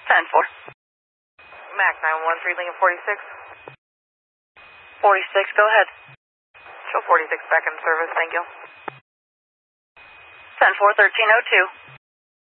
10-4. Mac 913 Lincoln 46. 46, go ahead. Show 46 back in service, thank you. 10-4, 1302.